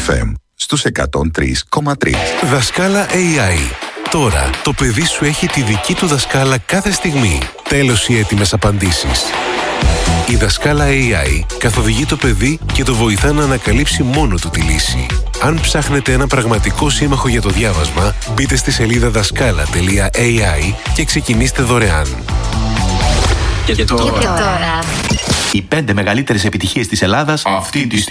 FM στους 103,3. Δασκάλα AI. Τώρα το παιδί σου έχει τη δική του δασκάλα κάθε στιγμή. Τέλος οι έτοιμες απαντήσεις. Η δασκάλα AI καθοδηγεί το παιδί και το βοηθά να ανακαλύψει μόνο του τη λύση. Αν ψάχνετε ένα πραγματικό σύμμαχο για το διάβασμα, μπείτε στη σελίδα δασκάλα.ai και ξεκινήστε δωρεάν. Και τώρα. Οι 5 μεγαλύτερες επιτυχίες της Ελλάδας αυτή τη στιγμή.